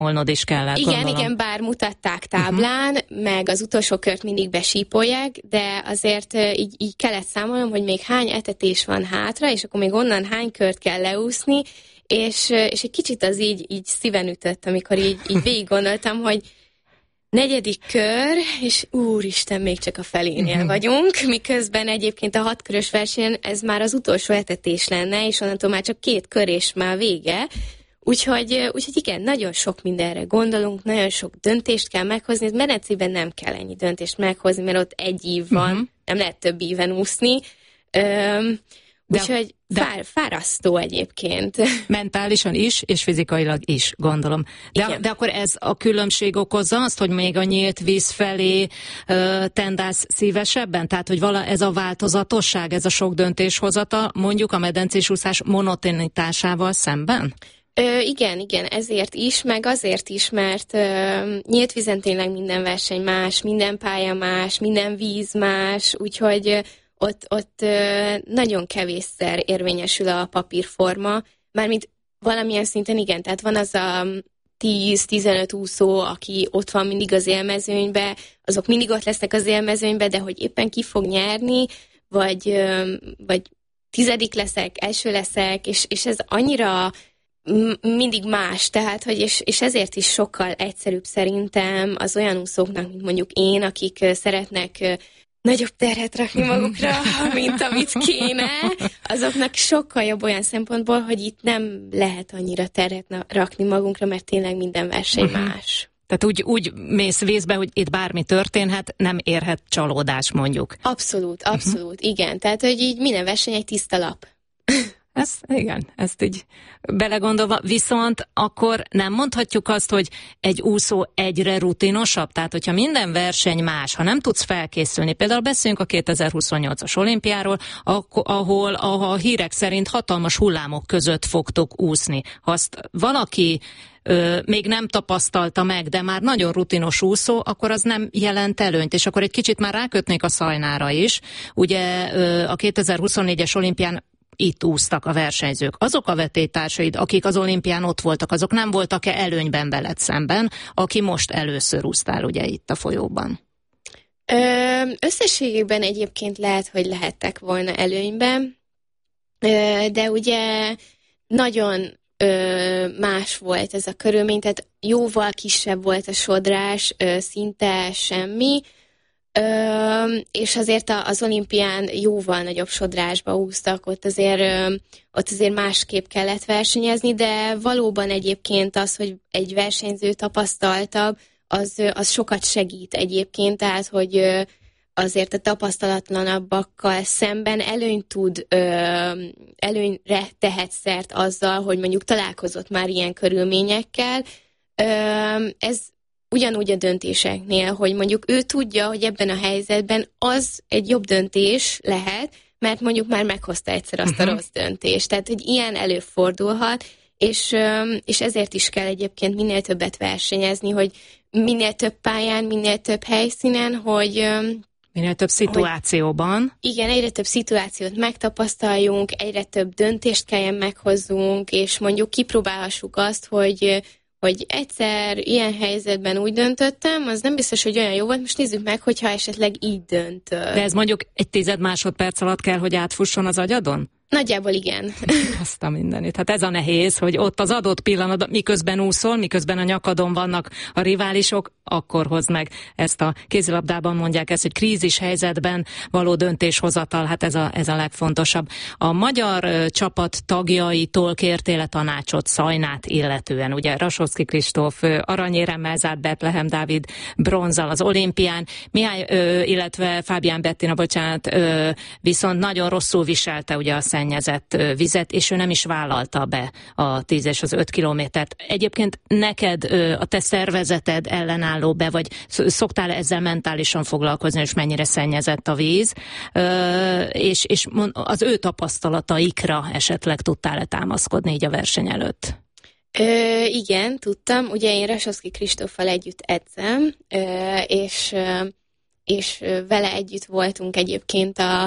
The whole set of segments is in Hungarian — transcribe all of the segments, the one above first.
számolnod is kellett, igen, gondolom. Igen, bár mutatták táblán, meg az utolsó kört mindig besípolják, de azért így kellett számolnom, hogy még hány etetés van hátra, és akkor még onnan hány kört kell leúszni, és egy kicsit az így szíven ütött, amikor így végig gondoltam, hogy 4. kör, és úristen, még csak a felénél vagyunk, miközben egyébként a 6 körös versenyen ez már az utolsó etetés lenne, és onnantól már csak 2 kör, és már vége. Úgyhogy igen, nagyon sok mindenre gondolunk, nagyon sok döntést kell meghozni, medencében nem kell ennyi döntést meghozni, mert ott 1 év van, nem lehet több éven úszni. Úgyhogy fárasztó egyébként. Mentálisan is, és fizikailag is, gondolom. De akkor ez a különbség okozza azt, hogy még a nyílt víz felé tendálsz szívesebben? Tehát, hogy ez a változatosság, ez a sok döntéshozata, mondjuk a medencés úszás monotonitásával szemben? Igen, ezért is, meg azért is, mert nyílt vízen tényleg minden verseny más, minden pálya más, minden víz más, úgyhogy ott nagyon kevésszer érvényesül a papírforma, mármint valamilyen szinten igen, tehát van az a 10-15 úszó, aki ott van mindig az élmezőnybe, azok mindig ott lesznek az élmezőnybe, de hogy éppen ki fog nyerni, vagy 10. leszek, első leszek, és ez annyira mindig más, tehát, hogy és ezért is sokkal egyszerűbb szerintem az olyan úszóknak, mint mondjuk én, akik szeretnek nagyobb terhet rakni magukra, mint amit kéne, azoknak sokkal jobb olyan szempontból, hogy itt nem lehet annyira terhet rakni magunkra, mert tényleg minden verseny más. Tehát úgy mész vízbe, hogy itt bármi történhet, nem érhet csalódás, mondjuk. Abszolút, igen. Tehát, hogy így minden verseny egy tiszta lap. Ezt így belegondolva, viszont akkor nem mondhatjuk azt, hogy egy úszó egyre rutinosabb, tehát hogyha minden verseny más, ha nem tudsz felkészülni, például beszéljünk a 2028-as olimpiáról, ahol a hírek szerint hatalmas hullámok között fogtok úszni. Ha azt valaki még nem tapasztalta meg, de már nagyon rutinos úszó, akkor az nem jelent előnyt, és akkor egy kicsit már rákötnék a Szajnára is. Ugye a 2024-es olimpián itt úsztak a versenyzők. Azok a vetélytársaid, akik az olimpián ott voltak, azok nem voltak-e előnyben veled szemben, aki most először úsztál ugye itt a folyóban? Összességében egyébként lehet, hogy lehettek volna előnyben, de ugye nagyon más volt ez a körülmény, tehát jóval kisebb volt a sodrás, szinte semmi, és azért az olimpián jóval nagyobb sodrásba úsztak, ott azért másképp kellett versenyezni, de valóban egyébként az, hogy egy versenyző tapasztaltabb, az sokat segít egyébként, tehát hogy azért a tapasztalatlanabbak szemben előnyre tehet szert azzal, hogy mondjuk találkozott már ilyen körülményekkel. Ez ugyanúgy a döntéseknél, hogy mondjuk ő tudja, hogy ebben a helyzetben az egy jobb döntés lehet, mert mondjuk már meghozta egyszer azt a rossz döntést. Tehát, hogy ilyen előfordulhat, és ezért is kell egyébként minél többet versenyezni, hogy minél több pályán, minél több helyszínen, hogy minél több szituációban. Igen, egyre több szituációt megtapasztaljunk, egyre több döntést kelljen meghozzunk, és mondjuk kipróbálhassuk azt, hogy egyszer ilyen helyzetben úgy döntöttem, az nem biztos, hogy olyan jó volt, most nézzük meg, hogyha esetleg így döntött. De ez mondjuk egy 10 másodperc alatt kell, hogy átfusson az agyadon? Nagyjából igen. Azt a mindenit. Hát ez a nehéz, hogy ott az adott pillanatban, miközben úszol, miközben a nyakadon vannak a riválisok, akkor hozd meg ezt a kézilabdában mondják ezt, hogy krízis helyzetben való döntéshozatal, hát ez a legfontosabb. A magyar csapat tagjaitól kértél tanácsot Szajnát illetően, ugye Rasovszky Kristóf aranyéremmel zárt, Betlehem Dávid bronzzal az olimpián, Mihály, illetve Fábián Bettina, viszont nagyon rosszul viselte ugye a szennyezett vizet, és ő nem is vállalta be a 10 és az 5 kilométert. Egyébként neked a te szervezeted ellenálló be, vagy szoktál ezzel mentálisan foglalkozni, és mennyire szennyezett a víz, és az ő tapasztalataikra esetleg tudtál-e támaszkodni így a verseny előtt? Igen, tudtam. Ugye én Rasovszky Kristóffal együtt edzem, és vele együtt voltunk egyébként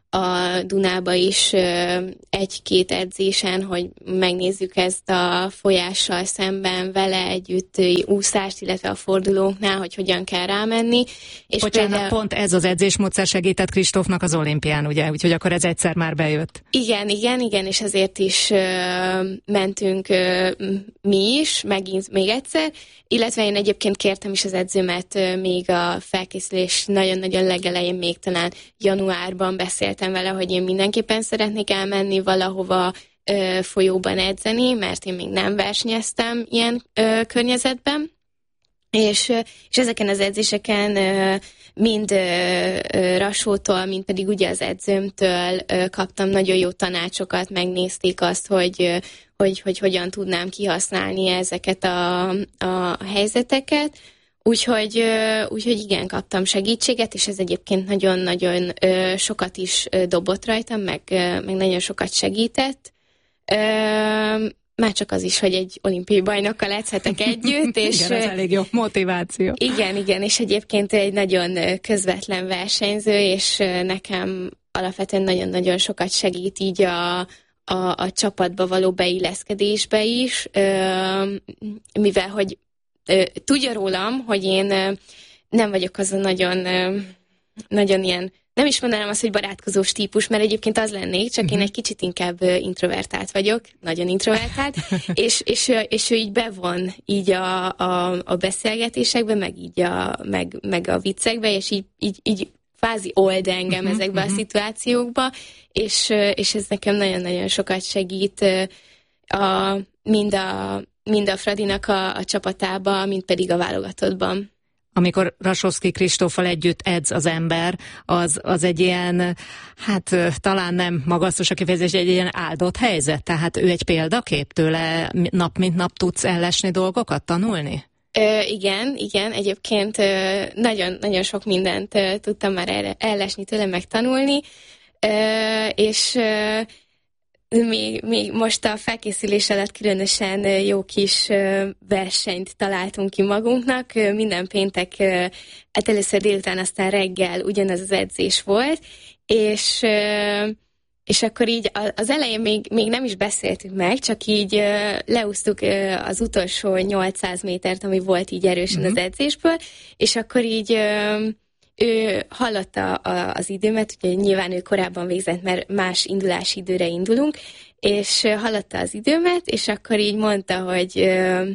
a Dunába is egy-két edzésen, hogy megnézzük ezt a folyással szemben vele együtt úszást, illetve a fordulóknál, hogy hogyan kell rámenni. És bocsánat, pont ez az edzésmódszer segített Kristófnak az olimpián, ugye? Úgyhogy akkor ez egyszer már bejött. Igen, és ezért is mentünk mi is, megint még egyszer, illetve én egyébként kértem is az edzőmet még a felkészülés nagyon-nagyon legelején, még talán januárban beszéltem vele, hogy én mindenképpen szeretnék elmenni valahova folyóban edzeni, mert én még nem versenyeztem ilyen környezetben, és ezeken az edzéseken mind Rasótól, mind pedig ugye az edzőmtől kaptam nagyon jó tanácsokat, megnézték azt, hogy hogyan tudnám kihasználni ezeket a helyzeteket. Úgyhogy igen, kaptam segítséget, és ez egyébként nagyon-nagyon sokat is dobott rajtam, meg nagyon sokat segített. Már csak az is, hogy egy olimpiai bajnokkal edzhetek együtt. És igen, ez elég jó motiváció. Igen, és egyébként egy nagyon közvetlen versenyző, és nekem alapvetően nagyon-nagyon sokat segít így a csapatba való beilleszkedésbe is, mivel hogy tudja rólam, hogy én nem vagyok az a nagyon ilyen, nem is mondanám azt, hogy barátkozós típus, mert egyébként az lennék, csak én egy kicsit inkább introvertált vagyok, nagyon introvertált, és ő így bevon így a beszélgetésekbe, meg a viccekbe, és így kvázi old engem ezekbe a szituációkba, és ez nekem nagyon-nagyon sokat segít mind a Fradinak a csapatába, mind pedig a válogatottban. Amikor Rasovszky Kristóffal együtt edz az ember, az egy ilyen, hát talán nem magasztos a kifejezés, egy ilyen áldott helyzet. Tehát ő egy példakép, tőle nap mint nap tudsz ellesni dolgokat, tanulni? Igen, egyébként nagyon sok mindent tudtam már ellesni tőle, meg tanulni, és még most a felkészülés alatt különösen jó kis versenyt találtunk ki magunknak. Minden péntek, hát először délután, aztán reggel ugyanaz az edzés volt, és akkor így az elején még nem is beszéltük meg, csak így leúztuk az utolsó 800 métert, ami volt így erősen az edzésből, és akkor így ő hallotta az időmet, ugye nyilván ő korábban végzett, mert más indulási időre indulunk, és hallotta az időmet, és akkor így mondta, hogy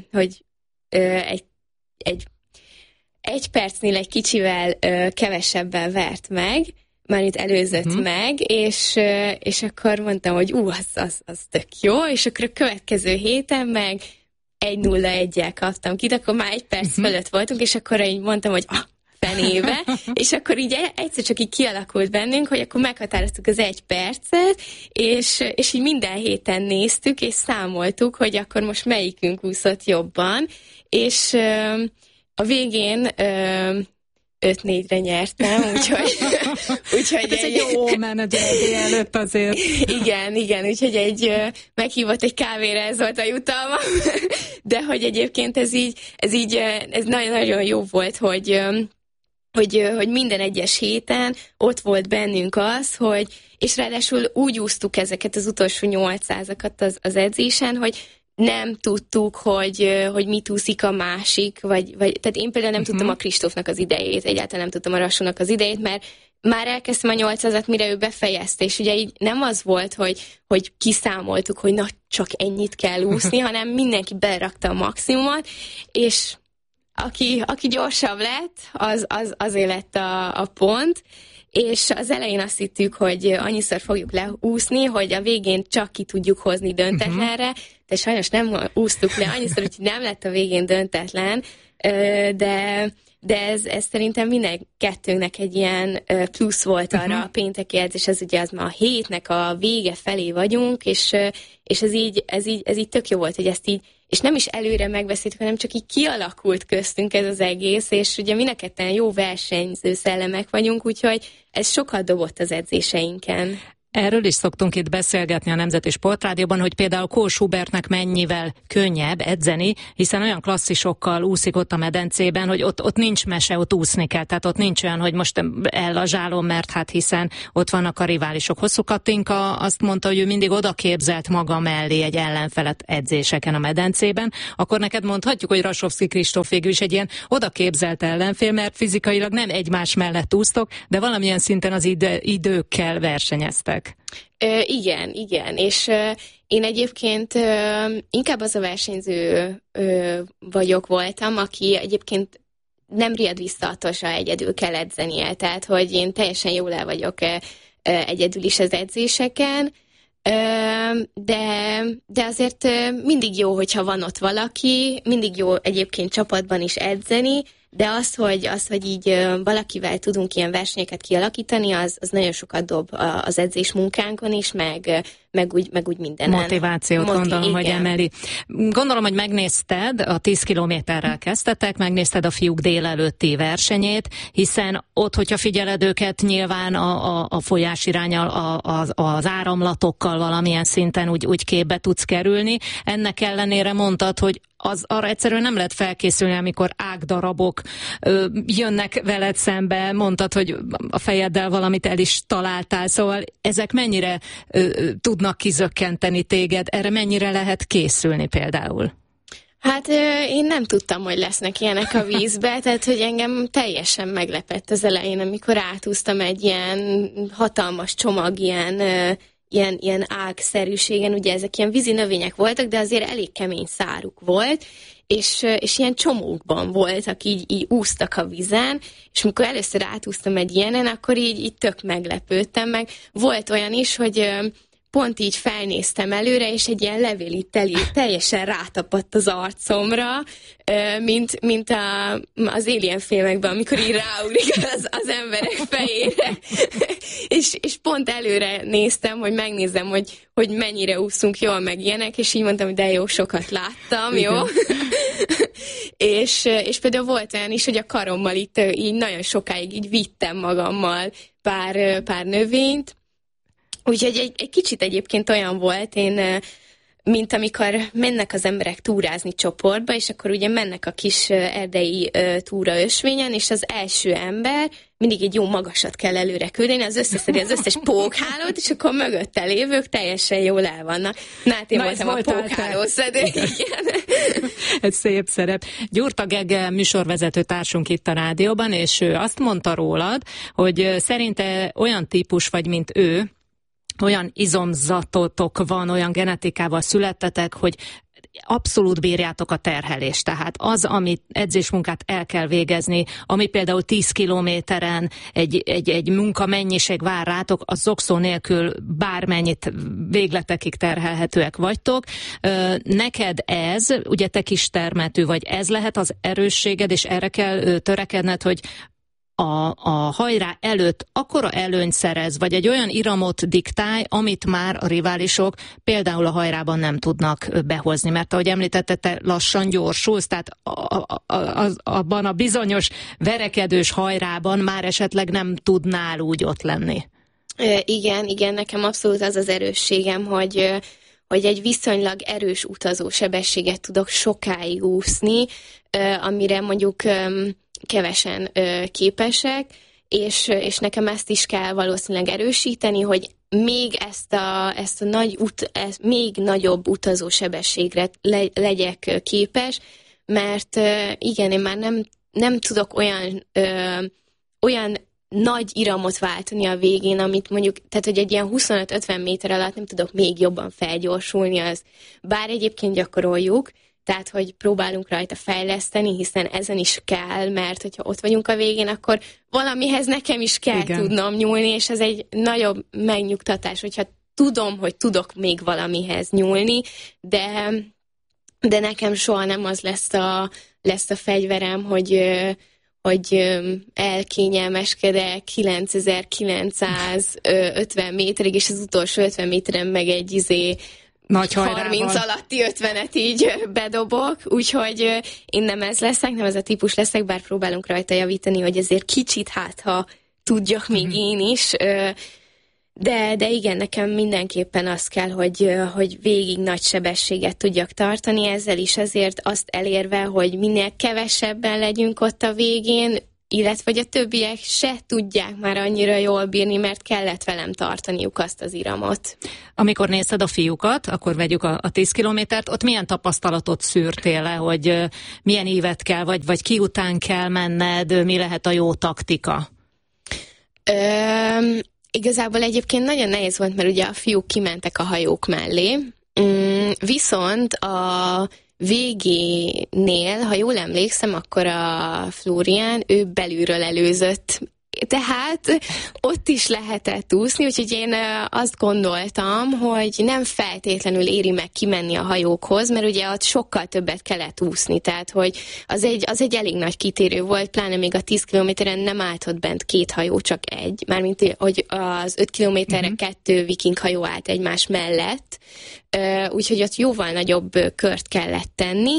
egy percnél egy kicsivel kevesebben vert meg, már itt előzött meg, és akkor mondtam, hogy az tök jó, és akkor a következő héten meg 1-0-1-jel kaptam ki, de akkor már egy perc fölött voltunk, és akkor így mondtam, hogy fenébe, és akkor így egyszer csak így kialakult bennünk, hogy akkor meghatároztuk az 1 percet, és így minden héten néztük, és számoltuk, hogy akkor most melyikünk úszott jobban, és a végén 5-4-re nyertem, úgyhogy ez egy jó menedzser előtt azért. Igen, úgyhogy meghívott egy kávéra, ez volt a jutalma, de hogy egyébként ez nagyon-nagyon jó volt, hogy minden egyes héten ott volt bennünk az, és ráadásul úgy úsztuk ezeket az utolsó 800-akat az edzésen, hogy nem tudtuk, hogy mit úszik a másik, tehát én például nem tudtam a Kristófnak az idejét, egyáltalán nem tudtam a Rasónak az idejét, mert már elkezdtem a 800-at, mire ő befejezte, és ugye így nem az volt, hogy kiszámoltuk, hogy na, csak ennyit kell úszni, hanem mindenki berakta a maximumot, és aki gyorsabb lett, azért lett a pont, és az elején azt hittük, hogy annyiszor fogjuk leúszni, hogy a végén csak ki tudjuk hozni döntetlenre, de sajnos nem úsztuk le annyiszor, úgyhogy nem lett a végén döntetlen, de ez szerintem minden kettőnknek egy ilyen plusz volt arra a pénteki edzés, ez ugye az már a hétnek a vége felé vagyunk, és ez így tök jó volt, hogy ezt így, és nem is előre megbeszéltük, hanem csak így kialakult köztünk ez az egész, és ugye mind a ketten jó versenyző szellemek vagyunk, úgyhogy ez sokat dobott az edzéseinken. Erről is szoktunk itt beszélgetni a Nemzeti Sportrádióban, hogy például Kós Hubertnek mennyivel könnyebb edzeni, hiszen olyan klasszisokkal úszik ott a medencében, hogy ott nincs mese, ott úszni kell. Tehát ott nincs olyan, hogy most ellazsálom, mert hát hiszen ott vannak a riválisok. Hosszú Katinka azt mondta, hogy ő mindig oda képzelt maga mellé egy ellenfelet edzéseken a medencében. Akkor neked mondhatjuk, hogy Rasovszky Kristóf végül is egy ilyen oda képzelt ellenfél, mert fizikailag nem egymás mellett úsztok, de valamilyen szinten az időkkel versenyeztek. Igen, és én egyébként inkább az a versenyző voltam, aki egyébként nem riad vissza attól, ha egyedül kell edzenie, tehát hogy én teljesen jól el vagyok egyedül is az edzéseken, de azért mindig jó, hogyha van ott valaki, mindig jó egyébként csapatban is edzeni, de az, hogy így valakivel tudunk ilyen versenyeket kialakítani, az nagyon sokat dob az edzés munkánkon is, meg úgy mindenen. Motivációt gondolom, igen. Hogy emeli. Gondolom, hogy megnézted, a 10 kilométerrel kezdtetek, megnézted a fiúk délelőtti versenyét, hiszen ott, hogyha figyeled őket, nyilván a folyás iránnyal, az áramlatokkal valamilyen szinten úgy képbe tudsz kerülni. Ennek ellenére mondtad, hogy arra egyszerűen nem lehet felkészülni, amikor ágdarabok jönnek veled szembe, mondtad, hogy a fejeddel valamit el is találtál, szóval ezek mennyire tudnak kizökkenteni téged, erre mennyire lehet készülni például? Hát én nem tudtam, hogy lesznek ilyenek a vízbe, tehát hogy engem teljesen meglepett az elején, amikor átúztam egy ilyen hatalmas csomag, ilyen ágszerűségen, ugye ezek ilyen vízi növények voltak, de azért elég kemény száruk volt, és ilyen csomókban voltak, így úsztak a vízen, és amikor először átúztam egy ilyenen, akkor így tök meglepődtem, meg volt olyan is, hogy pont így felnéztem előre, és egy ilyen levéli teljesen rátapadt az arcomra, mint az Alien filmekben, amikor így ráugrik az emberek fejére. és pont előre néztem, hogy megnézem, hogy mennyire úszunk jól, meg ilyenek, és így mondtam, hogy de jó, sokat láttam, jó? és például volt olyan is, hogy a karommal itt így nagyon sokáig így vittem magammal pár növényt. Úgyhogy egy kicsit egyébként olyan volt, mint amikor mennek az emberek túrázni csoportba, és akkor ugye mennek a kis erdei túra ösvényen, és az első ember mindig egy jó magasat kell előre küldeni, az összeszedi az összes pókhálót, és akkor mögötte lévők teljesen jól el vannak. Hát én voltam a pókhálószedő. Ez szép szerep. Gyurta Gege műsorvezető társunk itt a rádióban, és ő azt mondta rólad, hogy szerinte olyan típus vagy, mint ő, olyan izomzatotok van, olyan genetikával születtetek, hogy abszolút bírjátok a terhelést. Tehát az, amit edzésmunkát el kell végezni, ami például 10 kilométeren egy munkamennyiség vár rátok, az zokszó nélkül bármennyit végletekig terhelhetőek vagytok. Neked ez, ugye te kis termetű vagy, ez lehet az erősséged, és erre kell törekedned, hogy a hajrá előtt akkora előnyt szerez, vagy egy olyan iramot diktálj, amit már a riválisok például a hajrában nem tudnak behozni, mert ahogy említette, te lassan gyorsulsz, tehát abban a bizonyos verekedős hajrában már esetleg nem tudnál úgy ott lenni. Igen, nekem abszolút az az erősségem, hogy egy viszonylag erős utazósebességet tudok sokáig úszni, amire mondjuk kevesen képesek, és nekem ezt is kell valószínűleg erősíteni, hogy még ezt a még nagyobb utazósebességre legyek képes, mert igen, én már nem tudok olyan nagy iramot váltani a végén, amit mondjuk, tehát hogy egy ilyen 25-50 méter alatt nem tudok még jobban felgyorsulni, az bár egyébként gyakoroljuk, tehát, hogy próbálunk rajta fejleszteni, hiszen ezen is kell, mert hogyha ott vagyunk a végén, akkor valamihez nekem is kell tudnom nyúlni, és ez egy nagyobb megnyugtatás, hogyha tudom, hogy tudok még valamihez nyúlni, de nekem soha nem az lesz a fegyverem, hogy elkényelmeskedek 9950 méterig, és az utolsó 50 méteren meg egy nagy 30 alatti 50-et így bedobok, úgyhogy én nem ez a típus leszek, bár próbálunk rajta javítani, hogy ezért kicsit ha tudjak még én is, De igen, nekem mindenképpen az kell, hogy végig nagy sebességet tudjak tartani, ezzel is azért azt elérve, hogy minél kevesebben legyünk ott a végén, illetve hogy a többiek se tudják már annyira jól bírni, mert kellett velem tartaniuk azt az iramot. Amikor nézted a fiúkat, akkor vegyük a 10 kilométert, ott milyen tapasztalatot szűrtél le, hogy milyen évet kell, vagy ki után kell menned, mi lehet a jó taktika? Igazából egyébként nagyon nehéz volt, mert ugye a fiúk kimentek a hajók mellé, viszont a végénél, ha jól emlékszem, akkor a Flórián, ő belülről előzött. Tehát ott is lehetett úszni, úgyhogy én azt gondoltam, hogy nem feltétlenül éri meg kimenni a hajókhoz, mert ugye ott sokkal többet kellett úszni, tehát hogy az egy elég nagy kitérő volt, pláne még a 10 kilométeren nem állt ott bent 2 hajó, csak egy, mármint hogy az 5 kilométerre 2 viking hajó állt egymás mellett, úgyhogy ott jóval nagyobb kört kellett tenni,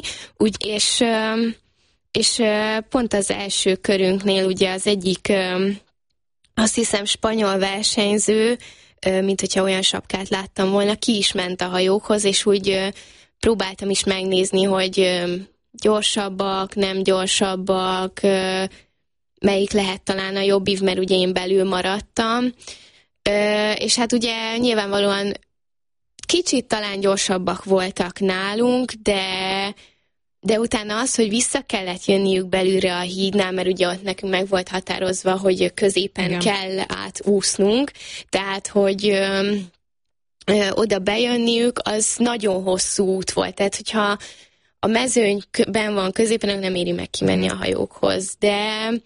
és pont az első körünknél ugye az egyik, azt hiszem, spanyol versenyző, mint hogyha olyan sapkát láttam volna, ki is ment a hajókhoz, és úgy próbáltam is megnézni, hogy gyorsabbak, nem gyorsabbak, melyik lehet talán a jobb ív, mert ugye én belül maradtam. És hát ugye nyilvánvalóan kicsit talán gyorsabbak voltak nálunk, de utána az, hogy vissza kellett jönniük belülre a hídnál, mert ugye ott nekünk meg volt határozva, hogy középen kell átúsznunk, tehát, hogy oda bejönniük, az nagyon hosszú út volt. Tehát, hogyha a mezőnyben van középen, nem éri meg kimenni a hajókhoz. De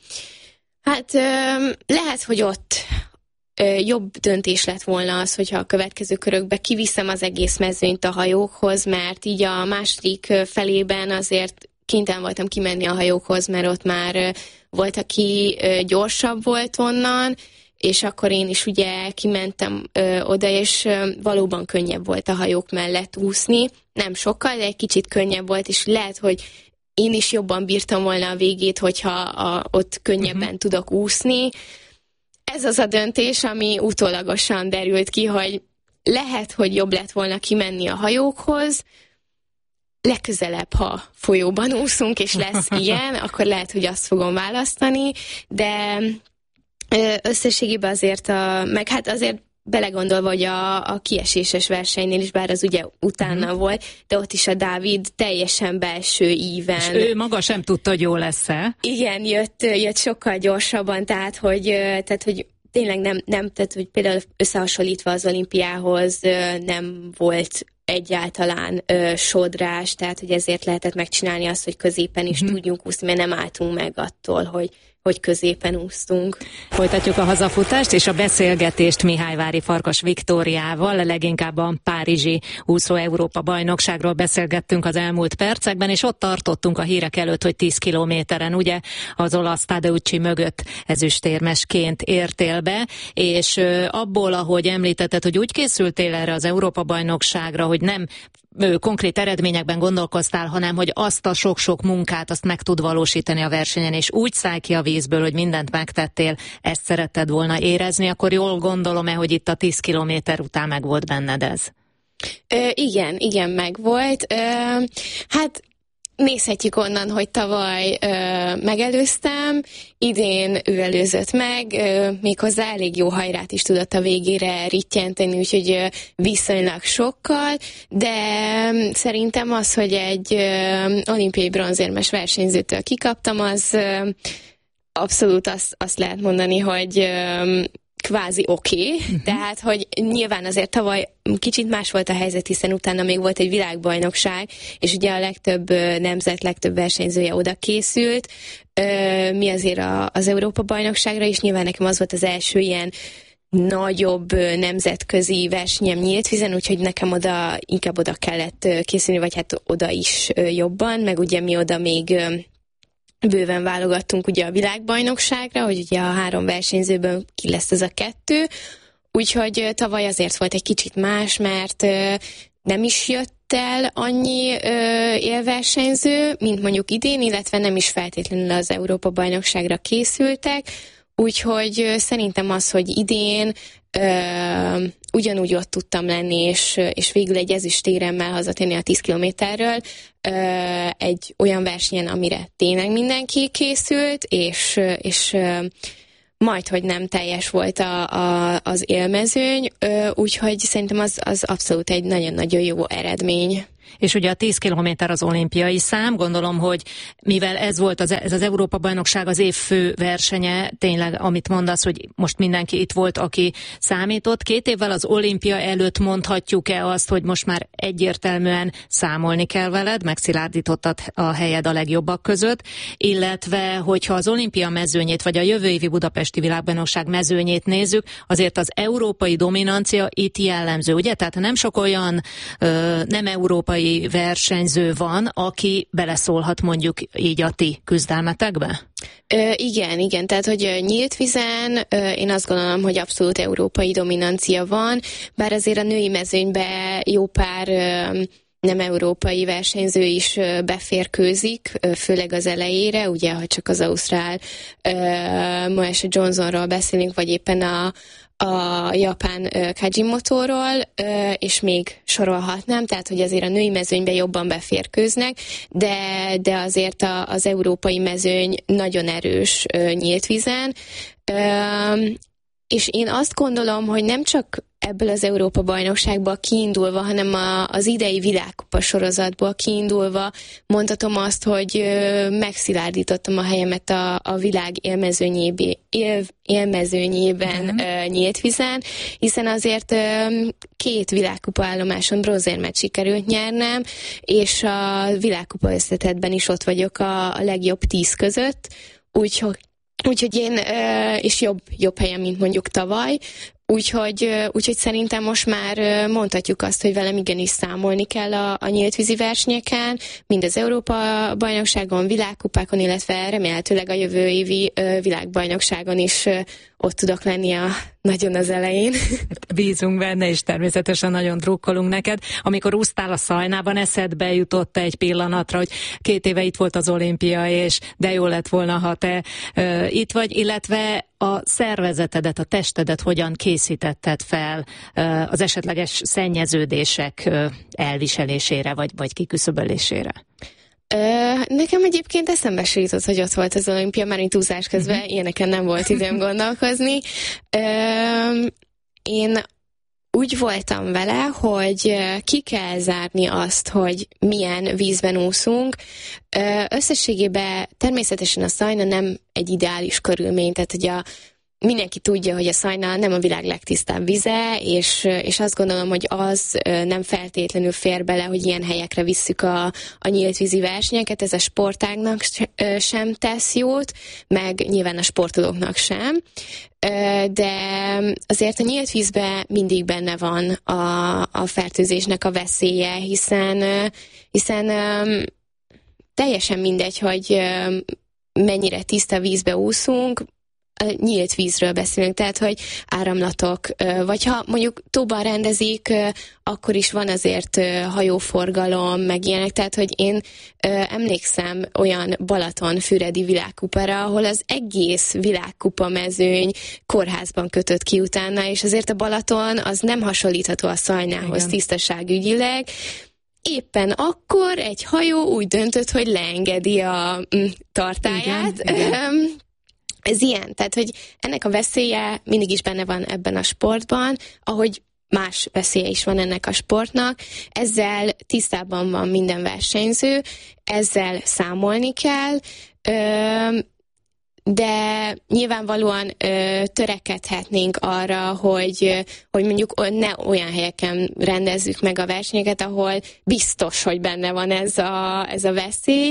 hát lehet, hogy ott jobb döntés lett volna az, hogyha a következő körökbe kiviszem az egész mezőnyt a hajókhoz, mert így a második felében azért kénytelen voltam kimenni a hajókhoz, mert ott már volt, aki gyorsabb volt onnan, és akkor én is ugye kimentem oda, és valóban könnyebb volt a hajók mellett úszni. Nem sokkal, de egy kicsit könnyebb volt, és lehet, hogy én is jobban bírtam volna a végét, hogyha ott könnyebben tudok úszni. Ez az a döntés, ami utólagosan derült ki, hogy lehet, hogy jobb lett volna kimenni a hajókhoz, legközelebb, ha folyóban úszunk, és lesz ilyen, akkor lehet, hogy azt fogom választani, de összességében azért, meg hát azért belegondolva, hogy a kieséses versenynél is, bár az ugye utána volt, de ott is a Dávid teljesen belső íven. És ő maga sem tudta, hogy jó lesz-e? Igen, jött sokkal gyorsabban, tehát hogy tényleg nem, tehát hogy például összehasonlítva az olimpiához nem volt egyáltalán sodrás, tehát hogy ezért lehetett megcsinálni azt, hogy középen is tudjunk úszni, mert nem álltunk meg attól, hogy középen úsztunk. Folytatjuk a hazafutást és a beszélgetést Mihályvári Farkas Viktóriával, leginkább a párizsi úszó Európa bajnokságról beszélgettünk az elmúlt percekben, és ott tartottunk a hírek előtt, hogy 10 kilométeren ugye az olasz Tadeucci mögött ezüstérmesként értél be, és abból, ahogy említetted, hogy úgy készültél erre az Európa bajnokságra, hogy nem konkrét eredményekben gondolkoztál, hanem hogy azt a sok-sok munkát, azt meg tud valósítani a versenyen, és úgy szállj ki a vízből, hogy mindent megtettél, ezt szeretted volna érezni, akkor jól gondolom-e, hogy itt a 10 kilométer után meg volt benned ez? Igen, megvolt. Hát nézhetjük onnan, hogy tavaly megelőztem, idén ő előzött meg, méghozzá elég jó hajrát is tudott a végére rittyenteni, úgyhogy viszonylag sokkal, de szerintem az, hogy egy olimpiai bronzérmes versenyzőtől kikaptam, az abszolút azt lehet mondani, hogy kvázi oké. Tehát, hogy nyilván azért tavaly kicsit más volt a helyzet, hiszen utána még volt egy világbajnokság, és ugye a legtöbb nemzet, legtöbb versenyzője oda készült. Mi azért az Európa-bajnokságra is, nyilván nekem az volt az első ilyen nagyobb nemzetközi versenyem nyílt vízen, úgyhogy nekem inkább oda kellett készülni, vagy hát oda is jobban, meg ugye mi oda még bőven válogattunk ugye a világbajnokságra, hogy ugye a 3 versenyzőből ki lesz ez a 2, úgyhogy tavaly azért volt egy kicsit más, mert nem is jött el annyi élversenyző, mint mondjuk idén, illetve nem is feltétlenül az Európa-bajnokságra készültek, úgyhogy szerintem az, hogy idén ugyanúgy ott tudtam lenni, és végül egy ezüstéremmel hazatérni a 10 kilométerről egy olyan versenyen, amire tényleg mindenki készült, és majdhogy nem teljes volt az élmezőny, úgyhogy szerintem az abszolút egy nagyon-nagyon jó eredmény. És ugye a 10 kilométer az olimpiai szám, gondolom, hogy mivel ez volt ez az Európa-bajnokság az év fő versenye, tényleg, amit mondasz, hogy most mindenki itt volt, aki számított. 2 évvel az olimpia előtt mondhatjuk-e azt, hogy most már egyértelműen számolni kell veled, megszilárdítottad a helyed a legjobbak között, illetve, hogyha az olimpia mezőnyét, vagy a jövő évi budapesti világbajnokság mezőnyét nézzük, azért az európai dominancia itt jellemző, ugye? Tehát nem sok olyan nem európai versenyző van, aki beleszólhat mondjuk így a ti küzdelmetekbe? Igen, tehát hogy nyílt vízen én azt gondolom, hogy abszolút európai dominancia van, bár azért a női mezőnybe jó pár nem európai versenyző is beférkőzik, főleg az elejére, ugye, ha csak az ausztrál Moesha Johnsonról beszélünk, vagy éppen a japán Kajimotoról, és még sorolhatnám, tehát hogy azért a női mezőnyben jobban beférkőznek, de azért az európai mezőny nagyon erős nyílt vízen, és én azt gondolom, hogy nem csak ebből az Európa-bajnokságból kiindulva, hanem az idei világkupa sorozatból kiindulva mondhatom azt, hogy megszilárdítottam a helyemet a világ élmezőnyében nyílt vízen, hiszen azért 2 világkupa állomáson bronzérmet sikerült nyernem, és a világkupa összetettben is ott vagyok a legjobb 10 között, úgyhogy én, és jobb helyen, mint mondjuk tavaly, úgyhogy szerintem most már mondhatjuk azt, hogy velem igenis számolni kell a nyíltvízi versenyeken, mind az Európa-bajnokságon, világkupákon, illetve remélhetőleg a jövő évi világbajnokságon is ott tudok lenni nagyon az elején. Bízunk benne, és természetesen nagyon drukkolunk neked. Amikor úsztál a Szajnában, eszedbe jutott egy pillanatra, hogy 2 éve itt volt az olimpia, és de jó lett volna, ha te itt vagy, illetve a szervezetedet, a testedet hogyan készítetted fel az esetleges szennyeződések elviselésére, vagy kiküszöbölésére? Nekem egyébként eszembe se jutott, hogy ott volt az olimpia, már itt úszás közben, ilyeneken nem volt időm gondolkozni. Én úgy voltam vele, hogy ki kell zárni azt, hogy milyen vízben úszunk. Összességében természetesen a Szajna nem egy ideális körülmény, tehát hogy mindenki tudja, hogy a Szajna nem a világ legtisztább vize, és azt gondolom, hogy az nem feltétlenül fér bele, hogy ilyen helyekre visszük a nyíltvízi versenyeket, ez a sportágnak sem tesz jót, meg nyilván a sportolóknak sem, de azért a nyílt vízben mindig benne van a fertőzésnek a veszélye, hiszen teljesen mindegy, hogy mennyire tiszta vízbe úszunk, nyílt vízről beszélünk, tehát, hogy áramlatok, vagy ha mondjuk tóban rendezik, akkor is van azért hajóforgalom, meg ilyenek, tehát, hogy én emlékszem olyan Balatonfüredi világkupára, ahol az egész világkupa mezőny kórházban kötött ki utána, és azért a Balaton az nem hasonlítható a Szajnához. Igen. Tisztaságügyileg. Éppen akkor egy hajó úgy döntött, hogy leengedi a tartályát. Igen. Ez ilyen, tehát, hogy ennek a veszélye mindig is benne van ebben a sportban, ahogy más veszélye is van ennek a sportnak. Ezzel tisztában van minden versenyző, ezzel számolni kell, de nyilvánvalóan törekedhetnénk arra, hogy mondjuk ne olyan helyeken rendezzük meg a versenyeket, ahol biztos, hogy benne van ez a veszély,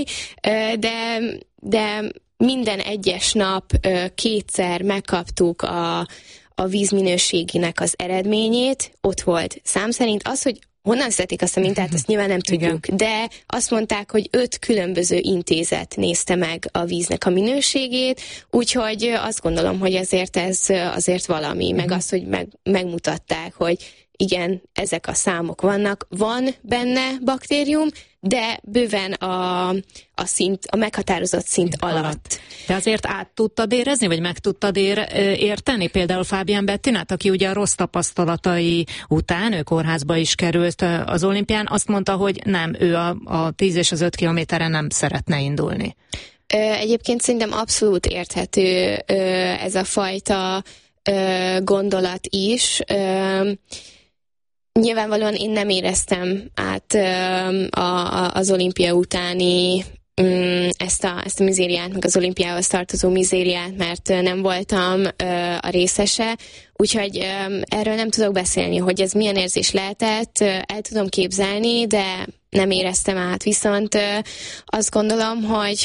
de minden egyes nap 2-szer megkaptuk a vízminőségének az eredményét, ott volt szám szerint. Az, hogy honnan szedték azt a mintát, azt nyilván nem tudjuk, de azt mondták, hogy 5 különböző intézet nézte meg a víznek a minőségét, úgyhogy azt gondolom, hogy ezért ez azért valami, meg azt, hogy megmutatták, hogy igen, ezek a számok vannak, van benne baktérium, de bőven a meghatározott szint alatt. De azért át tudtad érezni, vagy meg tudtad érteni például Fábián Bettinát, aki ugye a rossz tapasztalatai után, ő kórházba is került az olimpián, azt mondta, hogy nem, ő a 10 és az 5 kilométeren nem szeretne indulni. Egyébként szerintem abszolút érthető ez a fajta gondolat is. Nyilvánvalóan én nem éreztem át az olimpia utáni ezt a mizériát, meg az olimpiához tartozó mizériát, mert nem voltam a részese, úgyhogy erről nem tudok beszélni, hogy ez milyen érzés lehetett, el tudom képzelni, de nem éreztem át. Viszont azt gondolom, hogy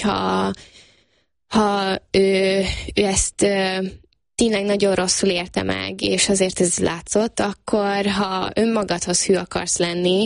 ha ő ezt tényleg nagyon rosszul érte meg, és azért ez látszott, akkor ha önmagadhoz hű akarsz lenni,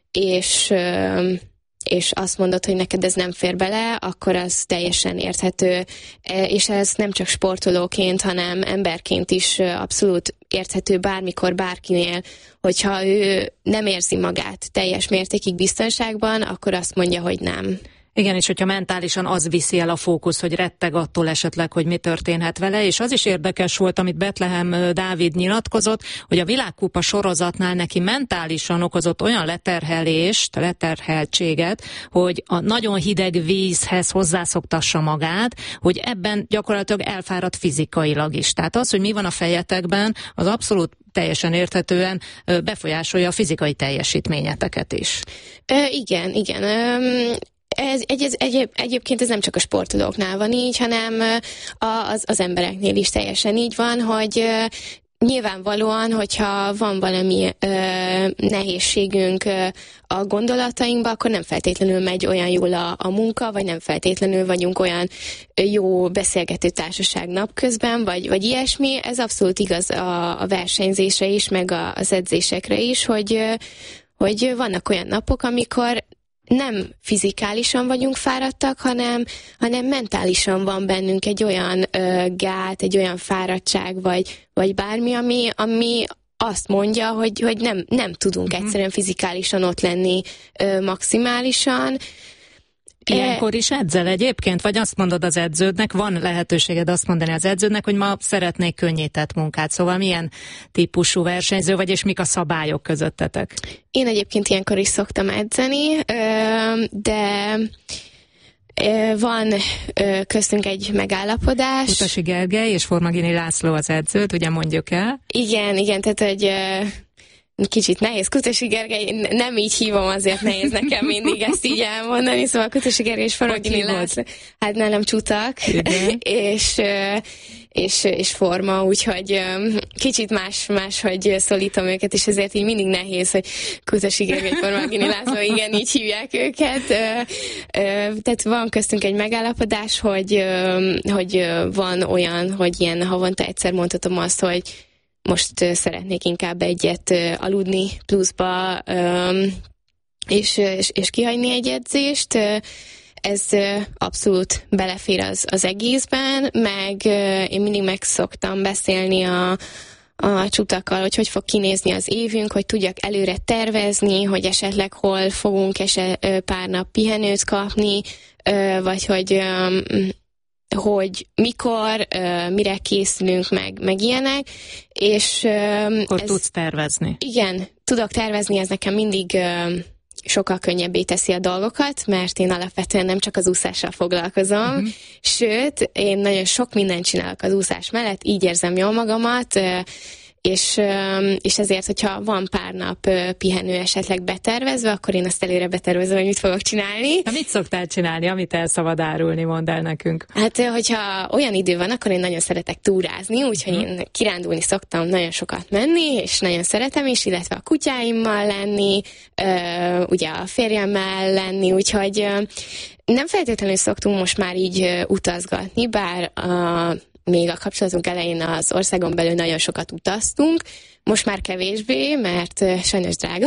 és azt mondod, hogy neked ez nem fér bele, akkor az teljesen érthető, és ez nem csak sportolóként, hanem emberként is abszolút érthető bármikor, bárkinél, hogyha ő nem érzi magát teljes mértékig biztonságban, akkor azt mondja, hogy nem. Igen, és hogyha mentálisan az viszi el a fókusz, hogy retteg attól esetleg, hogy mi történhet vele, és az is érdekes volt, amit Bethlehem Dávid nyilatkozott, hogy a világkupa sorozatnál neki mentálisan okozott olyan leterheltséget, hogy a nagyon hideg vízhez hozzászoktassa magát, hogy ebben gyakorlatilag elfáradt fizikailag is. Tehát az, hogy mi van a fejetekben, az abszolút teljesen érthetően befolyásolja a fizikai teljesítményeteket is. Igen. Egyébként ez nem csak a sportolóknál van így, hanem az embereknél is teljesen így van, hogy nyilvánvalóan, hogyha van valami nehézségünk a gondolatainkba, akkor nem feltétlenül megy olyan jól a munka, vagy nem feltétlenül vagyunk olyan jó beszélgető társaság napközben, vagy ilyesmi. Ez abszolút igaz a versenyzésre is, meg az edzésekre is, hogy vannak olyan napok, amikor nem fizikálisan vagyunk fáradtak, hanem mentálisan van bennünk egy olyan gát, egy olyan fáradtság, vagy bármi, ami azt mondja, hogy nem tudunk egyszerűen fizikálisan ott lenni maximálisan. Ilyenkor is edzel egyébként, vagy azt mondod az edződnek, van lehetőséged azt mondani az edződnek, hogy ma szeretnék könnyített munkát, szóval milyen típusú versenyző vagy, és mik a szabályok közöttetek? Én egyébként ilyenkor is szoktam edzeni, de van köztünk egy megállapodás. Kutasi Gergely és Formagini László az edződ, ugye mondjuk el? Igen, tehát hogy kicsit nehéz. Kutasi Gergely, nem így hívom, azért nehéz nekem mindig ezt így elmondani, szóval Kutasi Gergely és Formagini László, hát nálam Csutak, és Forma, úgyhogy kicsit más, hogy szólítom őket, és ezért így mindig nehéz, hogy Kutasi Gergely, Formagini László, igen, így hívják őket. Tehát van köztünk egy megállapodás, hogy van olyan, hogy ilyen havonta egyszer mondhatom azt, hogy most szeretnék inkább egyet aludni pluszba, és kihagyni egy edzést. Ez abszolút belefér az egészben, meg én mindig meg szoktam beszélni a Csutakkal, hogy fog kinézni az évünk, hogy tudjak előre tervezni, hogy esetleg hol fogunk pár nap pihenőt kapni, vagy hogy mikor, mire készülünk meg ilyenek, és akkor tudsz tervezni. Igen, tudok tervezni, ez nekem mindig sokkal könnyebbé teszi a dolgokat, mert én alapvetően nem csak az úszással foglalkozom, sőt, én nagyon sok mindent csinálok az úszás mellett, így érzem jól magamat, és ezért, hogyha van pár nap pihenő esetleg betervezve, akkor én azt előre betervezem, hogy mit fogok csinálni. Na, mit szoktál csinálni, amit el szabad árulni, mondd el nekünk? Hát, hogyha olyan idő van, akkor én nagyon szeretek túrázni, úgyhogy én kirándulni szoktam nagyon sokat menni, és nagyon szeretem is, illetve a kutyáimmal lenni, ugye a férjemmel lenni, úgyhogy nem feltétlenül szoktunk most már így utazgatni, bár még a kapcsolatunk elején az országon belül nagyon sokat utaztunk, most már kevésbé, mert sajnos drága.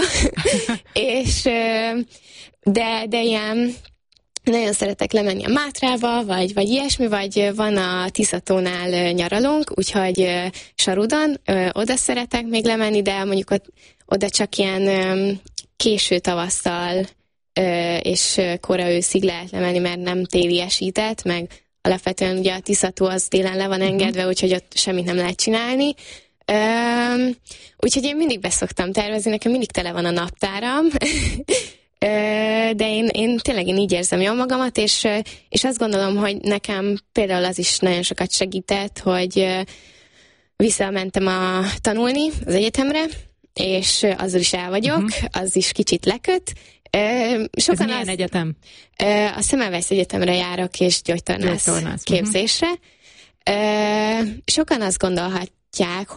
De ilyen nagyon szeretek lemenni a Mátrába, vagy ilyesmi, vagy van a Tiszatónál nyaralónk, úgyhogy Sarudon, oda szeretek még lemenni, de mondjuk oda csak ilyen késő tavasszal és kora őszig lehet lemenni, mert nem téliesített, meg alapvetően ugye a Tisza-tó az télen le van engedve, úgyhogy ott semmit nem lehet csinálni. Úgyhogy én mindig beszoktam tervezni, nekem mindig tele van a naptáram, de én tényleg így érzem jól magamat, és azt gondolom, hogy nekem például az is nagyon sokat segített, hogy visszamentem tanulni az egyetemre, és azzal is el vagyok, az is kicsit leköt. Ez milyen egyetem? A Semmelweis Egyetemre járok, és gyógytornász képzésre. Sokan azt gondolhatják,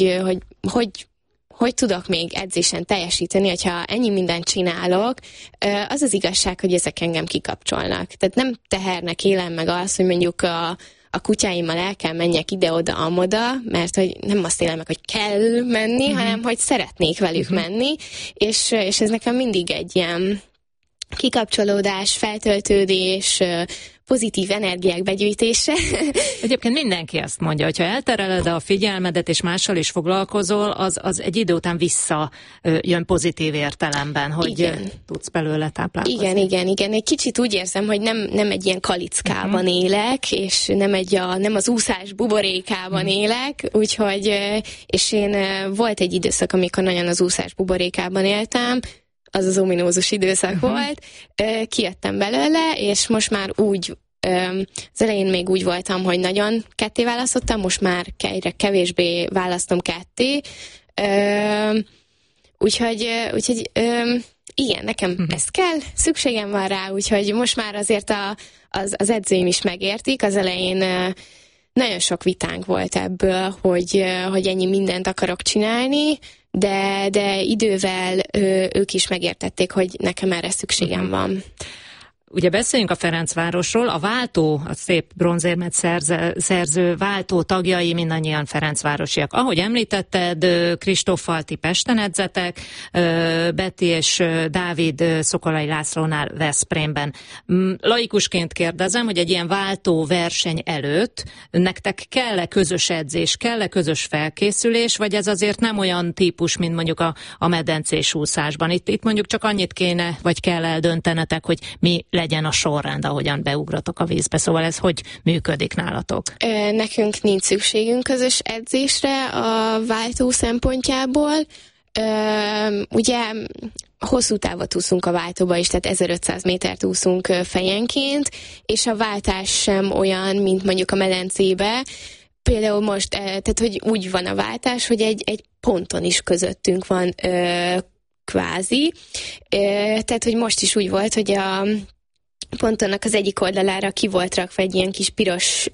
hogy tudok még edzésen teljesíteni, hogyha ennyi mindent csinálok. Az az igazság, hogy ezek engem kikapcsolnak. Tehát nem tehernek élem meg az, hogy mondjuk a kutyáimmal el kell menjek ide-oda, amoda, mert hogy nem azt élem meg, hogy kell menni, hanem hogy szeretnék velük menni, és ez nekem mindig egy ilyen kikapcsolódás, feltöltődés, pozitív energiák begyűjtése. Egyébként mindenki ezt mondja, hogyha eltereled a figyelmedet, és mással is foglalkozol, az egy idő után visszajön pozitív értelemben, hogy igen. Tudsz belőle táplálkozni. Igen. Egy kicsit úgy érzem, hogy nem egy ilyen kalickában élek, és nem az úszás buborékában élek, úgyhogy, és én volt egy időszak, amikor nagyon az úszás buborékában éltem, az ominózus időszak volt, kijöttem belőle, és most már úgy, az elején még úgy voltam, hogy nagyon ketté választottam, most már egyre kevésbé választom ketté, úgyhogy igen, nekem ez kell, szükségem van rá, úgyhogy most már azért az edzőim is megértik, az elején nagyon sok vitánk volt ebből, hogy ennyi mindent akarok csinálni, de idővel ők is megértették, hogy nekem erre szükségem van. Ugye beszéljünk a Ferencvárosról, a váltó, a szép bronzérmet szerző váltó tagjai mindannyian ferencvárosiak. Ahogy említetted, Kristóffal ti Pesten edzetek, Betty és Dávid Szokolai Lászlónál Veszprémben. Laikusként kérdezem, hogy egy ilyen váltó verseny előtt nektek kell-e közös edzés, kell-e közös felkészülés, vagy ez azért nem olyan típus, mint mondjuk a medencés úszásban? Itt mondjuk csak annyit kéne, vagy kell eldöntenetek, hogy mi legyen a sorrend, ahogyan beugratok a vízbe. Szóval ez hogy működik nálatok? Nekünk nincs szükségünk közös edzésre a váltó szempontjából. Ugye hosszú távot úszunk a váltóba is, tehát 1500 métert úszunk fejenként, és a váltás sem olyan, mint mondjuk a medencébe. Például most, tehát hogy úgy van a váltás, hogy egy ponton is közöttünk van kvázi. Tehát, hogy most is úgy volt, hogy a pontonnak az egyik oldalára ki volt rakva egy ilyen kis piros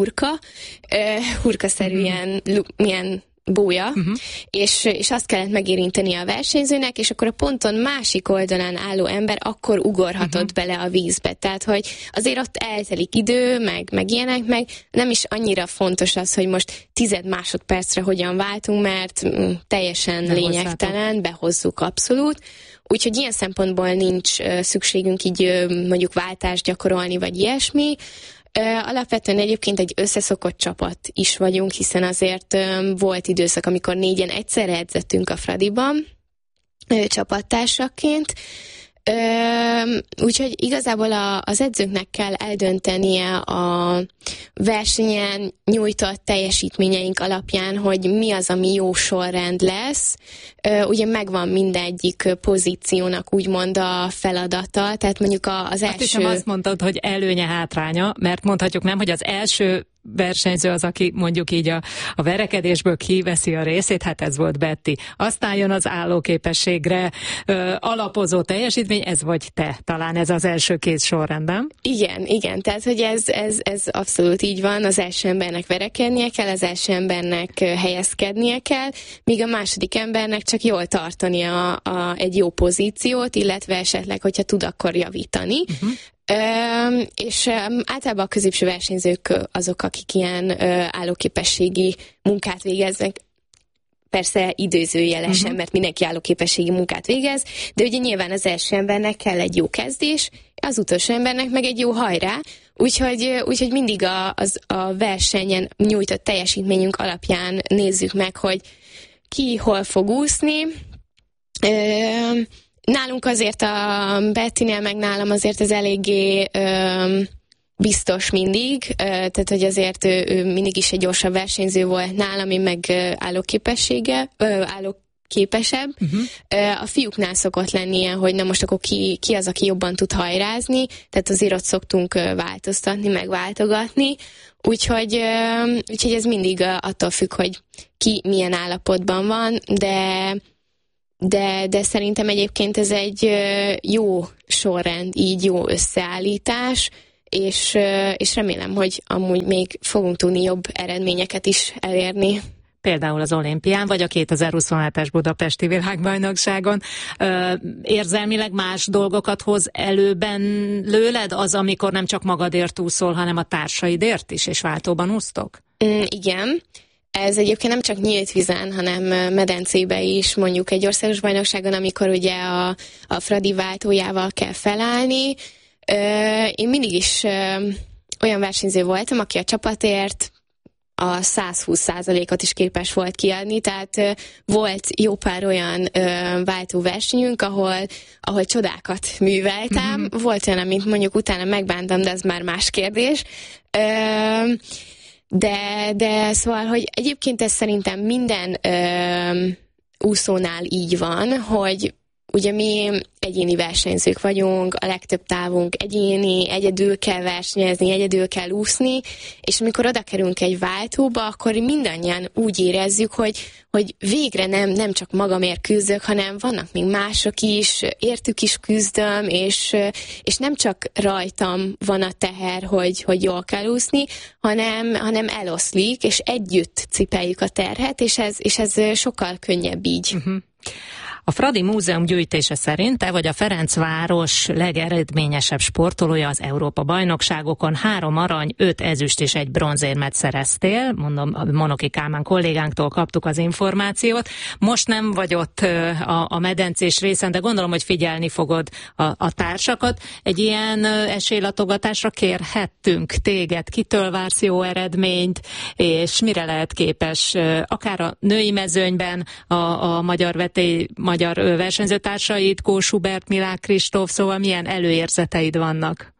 hurkaszerű ilyen bója, és azt kellett megérinteni a versenyzőnek, és akkor a ponton másik oldalán álló ember akkor ugorhatott bele a vízbe. Tehát, hogy azért ott eltelik idő, meg ilyenek, meg nem is annyira fontos az, hogy most 10 másodpercre hogyan váltunk, mert teljesen lényegtelen, behozzuk abszolút. Úgyhogy ilyen szempontból nincs szükségünk így mondjuk váltást gyakorolni, vagy ilyesmi. Alapvetően egyébként egy összeszokott csapat is vagyunk, hiszen azért volt időszak, amikor 4-en egyszerre edzettünk a Fradiban csapattársaként. Úgyhogy igazából az edzőknek kell eldöntenie a versenyen nyújtott teljesítményeink alapján, hogy mi az, ami jó sorrend lesz. Ugye megvan mindegyik pozíciónak úgymond a feladata, tehát mondjuk az első... Azt hiszem azt mondtad, hogy előnye hátránya, mert mondhatjuk nem, hogy az első versenyző az, aki mondjuk így a verekedésből kiveszi a részét, hát ez volt Betty. Aztán jön az állóképességre alapozó teljesítmény, ez vagy te, talán ez az első két sorrendben. Igen, tehát hogy ez abszolút így van, az első embernek verekednie kell, az első embernek helyezkednie kell, míg a második embernek csak jól tartania egy jó pozíciót, illetve esetleg, hogyha tud, akkor javítani. És általában a középső versenyzők azok, akik ilyen állóképességi munkát végeznek, persze időzőjelesen, mert mindenki állóképességi munkát végez, de ugye nyilván az első embernek kell egy jó kezdés, az utolsó embernek meg egy jó hajrá, úgyhogy mindig a versenyen nyújtott teljesítményünk alapján nézzük meg, hogy ki hol fog úszni, Nálunk azért a Bettinél, meg nálam azért ez eléggé biztos mindig, tehát hogy azért ő mindig is egy gyorsabb versenyző volt nálam, én meg állóképesebb. A fiúknál szokott lenni ilyen, hogy na most akkor ki az, aki jobban tud hajrázni, tehát azért ott szoktunk változtatni, meg váltogatni, úgyhogy ez mindig attól függ, hogy ki milyen állapotban van, de szerintem egyébként ez egy jó sorrend, így jó összeállítás, és remélem, hogy amúgy még fogunk tudni jobb eredményeket is elérni. Például az olimpián, vagy a 2027-es budapesti világbajnokságon. Érzelmileg más dolgokat hoz előben lőled az, amikor nem csak magadért úszol, hanem a társaidért is, és váltóban úsztok? Igen. Ez egyébként nem csak nyílt vízen, hanem medencébe is, mondjuk egy országos bajnokságon, amikor ugye a Fradi váltójával kell felállni. Én mindig is olyan versenyző voltam, aki a csapatért a 120%-ot is képes volt kiadni, tehát volt jó pár olyan váltóversenyünk, ahol csodákat műveltem. Volt olyan, amit mondjuk utána megbántam, de ez már más kérdés. De szóval, hogy egyébként ez szerintem minden úszónál így van, hogy ugye mi egyéni versenyzők vagyunk, a legtöbb távunk egyéni, egyedül kell versenyezni, egyedül kell úszni, és amikor oda kerülünk egy váltóba, akkor mindannyian úgy érezzük, hogy végre nem csak magamért küzdök, hanem vannak még mások is, értük is küzdöm, és nem csak rajtam van a teher, hogy jól kell úszni, hanem eloszlik, és együtt cipeljük a terhet, és ez sokkal könnyebb így. A Fradi Múzeum gyűjtése szerint te vagy a Ferencváros legeredményesebb sportolója az Európa-bajnokságokon. 3 arany, 5 ezüst és 1 bronzérmet szereztél. Mondom, Monoki Kálmán kollégánktól kaptuk az információt. Most nem vagy ott a medencés részen, de gondolom, hogy figyelni fogod a társakat. Egy ilyen esélylatogatásra kérhettünk téged. Kitől vársz jó eredményt, és mire lehet képes akár a női mezőnyben a magyar versenyzőtársaid, Kós Hubert, Milák Kristóf, szóval milyen előérzeteid vannak?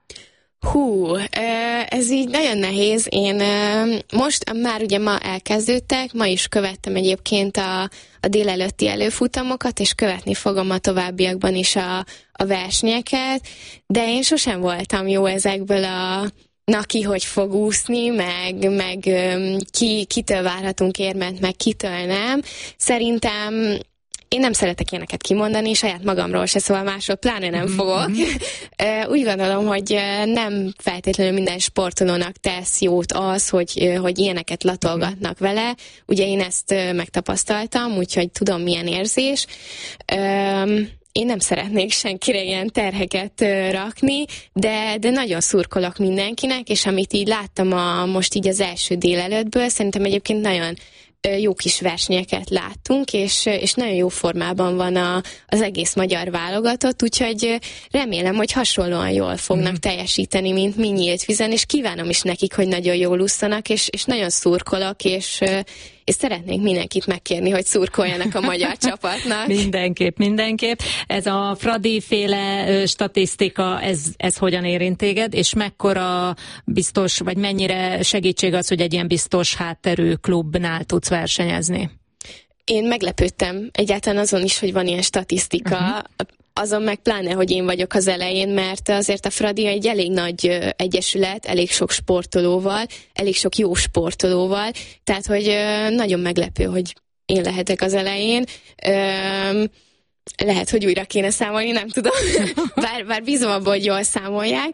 Ez így nagyon nehéz. Én most már ugye ma elkezdődtek, ma is követtem egyébként a délelőtti előfutamokat, és követni fogom a továbbiakban is a versenyeket, de én sosem voltam jó ezekből ki hogy fog úszni, meg kitől várhatunk érmet, meg kitől nem. Szerintem én nem szeretek ilyeneket kimondani, saját magamról se, szóval másról pláne nem fogok. Úgy gondolom, hogy nem feltétlenül minden sportolónak tesz jót az, hogy ilyeneket latolgatnak vele. Ugye én ezt megtapasztaltam, úgyhogy tudom, milyen érzés. Én nem szeretnék senkire ilyen terheket rakni, de nagyon szurkolok mindenkinek, és amit így láttam most így az első délelőttből, szerintem egyébként nagyon jó kis versenyeket láttunk, és nagyon jó formában van az egész magyar válogatott, úgyhogy remélem, hogy hasonlóan jól fognak teljesíteni, mint mi nyílt vízen, és kívánom is nekik, hogy nagyon jól ússzanak, és nagyon szurkolok, és szeretnék mindenkit megkérni, hogy szurkoljanak a magyar csapatnak. Mindenképp. Ez a Fradi-féle statisztika, ez hogyan érint téged, és mekkora biztos, vagy mennyire segítség az, hogy egy ilyen biztos hátterű klubnál tudsz versenyezni? Én meglepődtem egyáltalán azon is, hogy van ilyen statisztika, azon meg pláne, hogy én vagyok az elején, mert azért a Fradi egy elég nagy egyesület, elég sok sportolóval, elég sok jó sportolóval, tehát hogy nagyon meglepő, hogy én lehetek az elején. Lehet, hogy újra kéne számolni, nem tudom, bár bízom abban, hogy jól számolják.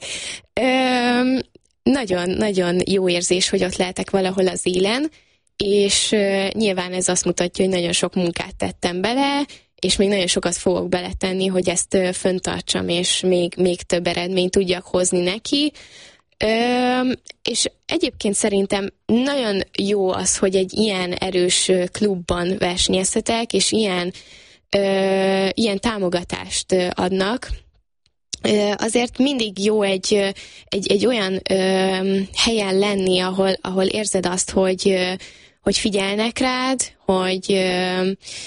Nagyon jó érzés, hogy ott lehetek valahol az élen, és nyilván ez azt mutatja, hogy nagyon sok munkát tettem bele, és még nagyon sokat fogok beletenni, hogy ezt föntartsam, és még több eredményt tudjak hozni neki. És egyébként szerintem nagyon jó az, hogy egy ilyen erős klubban versenyezhetek, és ilyen támogatást adnak. Azért mindig jó egy olyan helyen lenni, ahol érzed azt, hogy figyelnek rád, hogy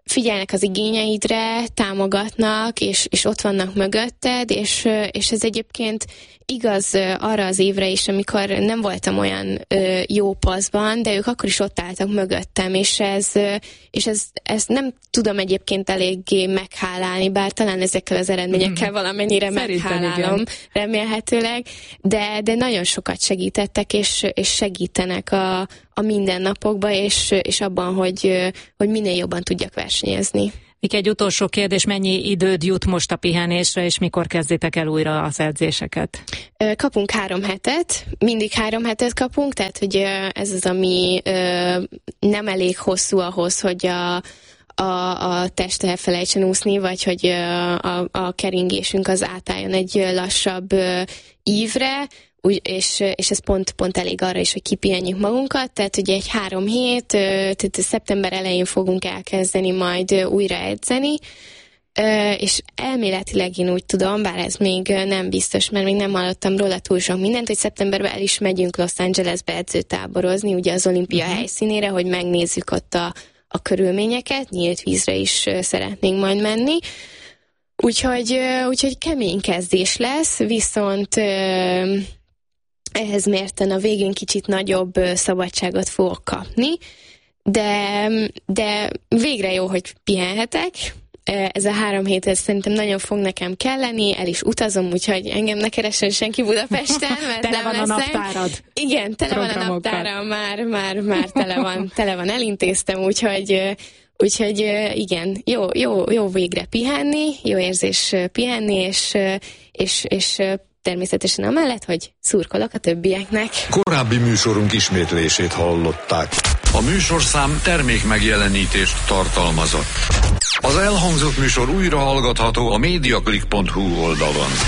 figyelnek az igényeidre, támogatnak, és ott vannak mögötted, és ez egyébként igaz arra az évre is, amikor nem voltam olyan jó paszban, de ők akkor is ott álltak mögöttem, és ez nem tudom egyébként eléggé meghálálni, bár talán ezekkel az eredményekkel valamennyire meghálálom, remélhetőleg, de nagyon sokat segítettek, és segítenek a mindennapokban, és abban, hogy minél jobban tudjak versenyezni. Miki, egy utolsó kérdés, mennyi időd jut most a pihenésre, és mikor kezditek el újra az edzéseket? Kapunk 3 hetet, mindig 3 hetet kapunk, tehát hogy ez az, ami nem elég hosszú ahhoz, hogy a test elfelejtsen úszni, vagy hogy a keringésünk az átálljon egy lassabb ívre, és ez pont elég arra is, hogy kipihenjük magunkat, tehát ugye egy 3 hét, tehát szeptember elején fogunk elkezdeni majd újra edzeni, és elméletileg én úgy tudom, bár ez még nem biztos, mert még nem hallottam róla túl sok mindent, hogy szeptemberben el is megyünk Los Angelesbe edzőtáborozni, ugye az olimpia helyszínére, hogy megnézzük ott a körülményeket, nyílt vízre is szeretnénk majd menni. Úgyhogy kemény kezdés lesz, viszont ehhez mérten a végén kicsit nagyobb szabadságot fogok kapni, de végre jó, hogy pihenhetek. Ez a 3 hét, ez szerintem nagyon fog nekem kelleni, el is utazom, úgyhogy engem ne keressen senki Budapesten, mert tele van a naptárad. Igen, tele van a naptáram, már tele van, elintéztem, úgyhogy igen, jó végre pihenni, jó érzés pihenni, és természetesen amellett, hogy szurkolok a többieknek. Korábbi műsorunk ismétlését hallották. A műsorszám termék megjelenítést tartalmazott. Az elhangzott műsor újra hallgatható a mediaclick.hu oldalon.